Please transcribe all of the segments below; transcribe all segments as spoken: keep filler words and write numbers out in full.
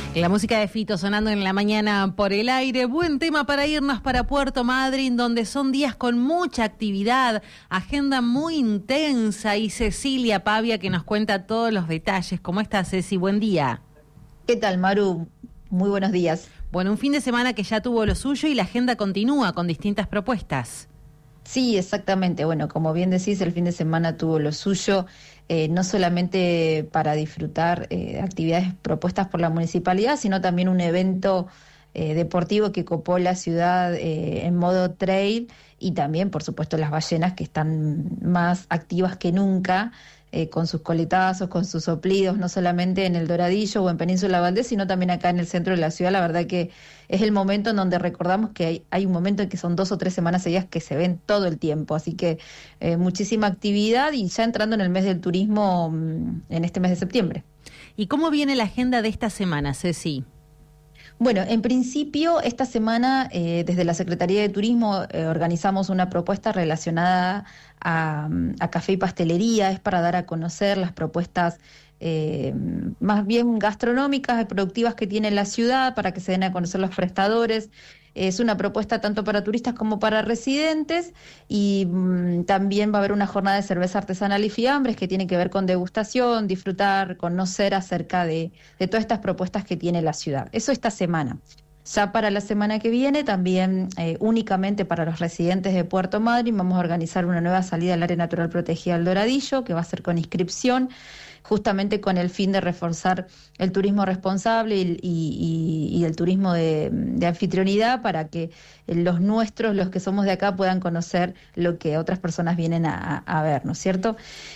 La música de Fito sonando en la mañana por el aire. Buen tema para irnos para Puerto Madryn, donde son días con mucha actividad, agenda muy intensa, y Cecilia Pavia que nos cuenta todos los detalles. ¿Cómo estás, Ceci? Buen día. ¿Qué tal, Maru? Muy buenos días. Bueno, un fin de semana que ya tuvo lo suyo y la agenda continúa con distintas propuestas. Sí, exactamente. Bueno, como bien decís, el fin de semana tuvo lo suyo, eh, no solamente para disfrutar eh, actividades propuestas por la municipalidad, sino también un evento eh, deportivo que copó la ciudad eh, en modo trail, y también, por supuesto, las ballenas que están más activas que nunca, eh, con sus coletazos, con sus soplidos, no solamente en el Doradillo o en Península Valdés, sino también acá en el centro de la ciudad. La verdad que es el momento en donde recordamos que hay, hay un momento en que son dos o tres semanas seguidas que se ven todo el tiempo, así que eh, muchísima actividad, y ya entrando en el mes del turismo, en este mes de septiembre. ¿Y cómo viene la agenda de esta semana, Ceci? Bueno, en principio, esta semana eh, desde la Secretaría de Turismo eh, organizamos una propuesta relacionada a, a café y pastelería. Es para dar a conocer las propuestas eh, más bien gastronómicas y productivas que tiene la ciudad, para que se den a conocer los prestadores. Es una propuesta tanto para turistas como para residentes, y mmm, también va a haber una jornada de cerveza artesanal y fiambres que tiene que ver con degustación, disfrutar, conocer acerca de, de todas estas propuestas que tiene la ciudad. Eso esta semana. Ya para la semana que viene, también eh, únicamente para los residentes de Puerto Madryn, vamos a organizar una nueva salida al área natural protegida del Doradillo, que va a ser con inscripción, justamente con el fin de reforzar el turismo responsable y, y, y el turismo de, de anfitrionidad, para que los nuestros, los que somos de acá, puedan conocer lo que otras personas vienen a, a ver, ¿no es cierto?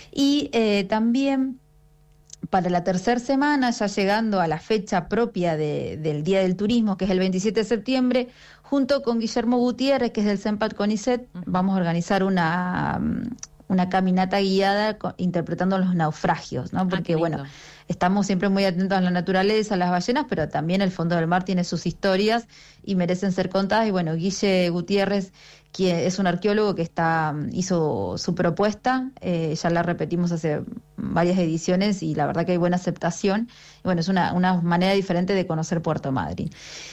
Y eh, también para la tercera semana, ya llegando a la fecha propia de, del Día del Turismo, que es el veintisiete de septiembre, junto con Guillermo Gutiérrez, que es del CENPAT CONICET, vamos a organizar una... una caminata guiada co- interpretando los naufragios, ¿no? Porque, ah, bueno, estamos siempre muy atentos a la naturaleza, a las ballenas, pero también el fondo del mar tiene sus historias y merecen ser contadas. Y bueno, Guille Gutiérrez, que es un arqueólogo que está hizo su propuesta, eh, ya la repetimos hace varias ediciones y la verdad que hay buena aceptación. Y bueno, es una, una manera diferente de conocer Puerto Madryn.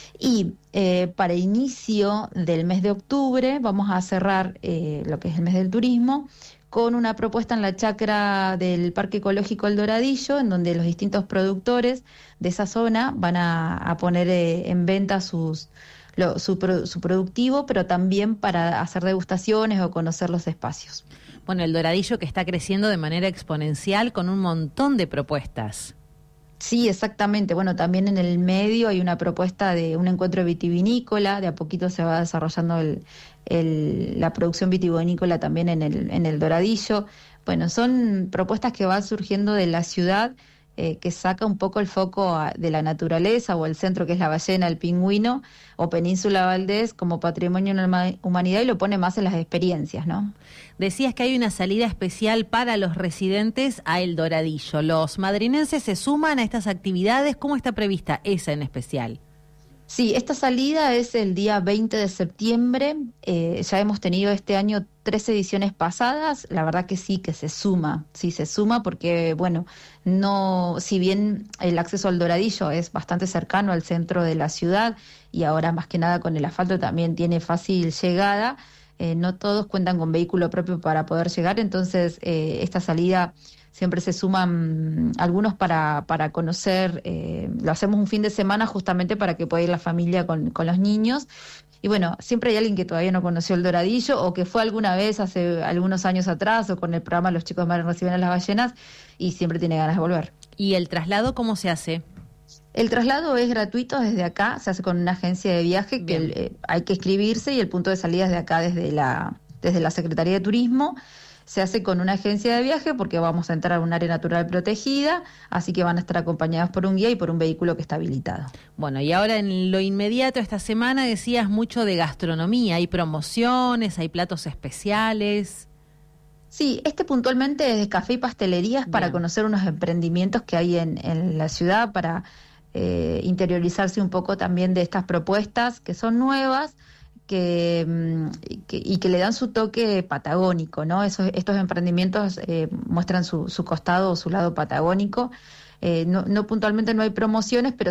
Y eh, para inicio del mes de octubre vamos a cerrar eh, lo que es el mes del turismo con una propuesta en la chacra del Parque Ecológico El Doradillo, en donde los distintos productores de esa zona van a, a poner eh, en venta sus, lo, su, su productivo, pero también para hacer degustaciones o conocer los espacios. Bueno, El Doradillo que está creciendo de manera exponencial con un montón de propuestas. Sí, exactamente. Bueno, también en el medio hay una propuesta de un encuentro vitivinícola. De a poquito se va desarrollando el, el, la producción vitivinícola también en el, en el Doradillo. Bueno, son propuestas que van surgiendo de la ciudad, eh, que saca un poco el foco a, de la naturaleza, o el centro, que es la ballena, el pingüino, o Península Valdés como patrimonio de la humanidad, y lo pone más en las experiencias, ¿no? Decías que hay una salida especial para los residentes a El Doradillo. ¿Los madrinenses se suman a estas actividades? ¿Cómo está prevista esa en especial? Sí, esta salida es el día veinte de septiembre. Eh, ya hemos tenido este año tres ediciones pasadas. La verdad que sí, que se suma, sí se suma, porque, bueno, no, si bien el acceso al Doradillo es bastante cercano al centro de la ciudad, y ahora más que nada con el asfalto también tiene fácil llegada, eh, no todos cuentan con vehículo propio para poder llegar. Entonces eh, esta salida siempre se suman algunos para, para conocer, eh, lo hacemos un fin de semana justamente para que pueda ir la familia con, con los niños. Y bueno, siempre hay alguien que todavía no conoció el Doradillo, o que fue alguna vez hace algunos años atrás, o con el programa Los Chicos de Mar Reciben a las Ballenas, y siempre tiene ganas de volver. ¿Y el traslado cómo se hace? El traslado es gratuito desde acá, se hace con una agencia de viaje. Bien. que eh, hay que inscribirse, y el punto de salida es de acá, desde la, desde la Secretaría de Turismo. Se hace con una agencia de viaje porque vamos a entrar a un área natural protegida, así que van a estar acompañados por un guía y por un vehículo que está habilitado. Bueno, y ahora en lo inmediato, esta semana decías mucho de gastronomía, hay promociones, hay platos especiales. Sí, este puntualmente es de café y pastelerías. Bien. Para conocer unos emprendimientos que hay en, en la ciudad, para eh, interiorizarse un poco también de estas propuestas que son nuevas, Que, que, y que le dan su toque patagónico, ¿no? Esos, estos emprendimientos eh, muestran su, su costado o su lado patagónico. Eh, no, no puntualmente no hay promociones, pero